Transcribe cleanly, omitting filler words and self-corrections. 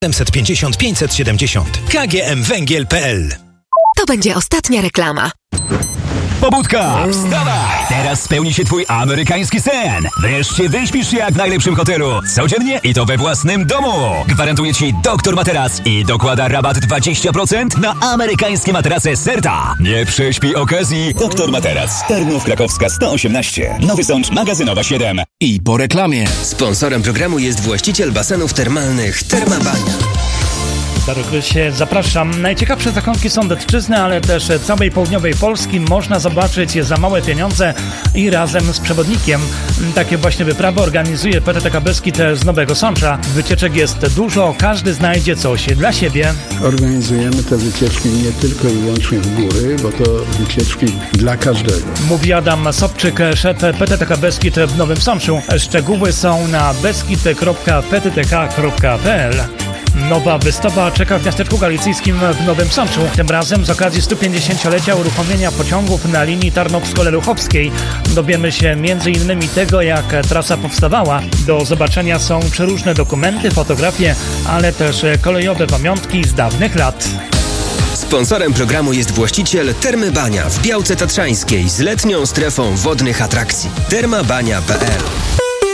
750 570 kgmwęgiel.pl. To będzie ostatnia reklama. Pobudka! Wstawaj! Teraz spełni się twój amerykański sen. Wreszcie wyśpisz się jak w najlepszym hotelu. Codziennie i to we własnym domu. Gwarantuje ci Doktor Materac i dokłada rabat 20% na amerykańskie materace Serta. Nie prześpij okazji. Doktor Materac. Tarnów Krakowska 118. Nowy Sącz, magazynowa 7. I po reklamie. Sponsorem programu jest właściciel basenów termalnych Termabania. Się zapraszam. Najciekawsze zakątki Sądecczyzny, ale też całej południowej Polski można zobaczyć je za małe pieniądze i razem z przewodnikiem. Takie właśnie wyprawy organizuje PTTK Beskid z Nowego Sącza. Wycieczek jest dużo, każdy znajdzie coś dla siebie. Organizujemy te wycieczki nie tylko i wyłącznie w góry, bo to wycieczki dla każdego. Mówi Adam Sobczyk, szef PTTK Beskid w Nowym Sączu. Szczegóły są na beskid.pttk.pl. Nowa wystawa czeka w miasteczku galicyjskim w Nowym Sączu. Tym razem z okazji 150-lecia uruchomienia pociągów na linii Tarnowsko-Leluchowskiej. Dowiemy się m.in. tego, jak trasa powstawała. Do zobaczenia są przeróżne dokumenty, fotografie, ale też kolejowe pamiątki z dawnych lat. Sponsorem programu jest właściciel Termy Bania w Białce Tatrzańskiej z letnią strefą wodnych atrakcji. Termabania.pl.